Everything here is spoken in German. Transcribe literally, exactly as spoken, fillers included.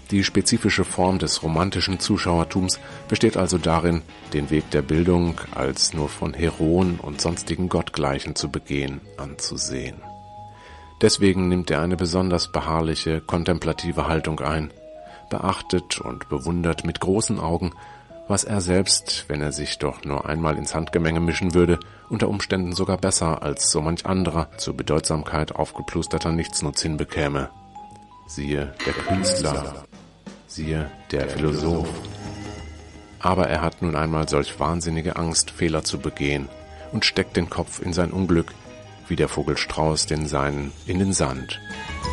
Die spezifische Form des romantischen Zuschauertums besteht also darin, den Weg der Bildung als nur von Heroen und sonstigen Gottgleichen zu begehen anzusehen. Deswegen nimmt er eine besonders beharrliche, kontemplative Haltung ein, beachtet und bewundert mit großen Augen, was er selbst, wenn er sich doch nur einmal ins Handgemenge mischen würde, unter Umständen sogar besser als so manch anderer zur Bedeutsamkeit aufgeplusterter Nichtsnutz hinbekäme. Siehe der Künstler, siehe der Philosoph. Aber er hat nun einmal solch wahnsinnige Angst, Fehler zu begehen, und steckt den Kopf in sein Unglück, wie der Vogel Strauß den seinen in den Sand.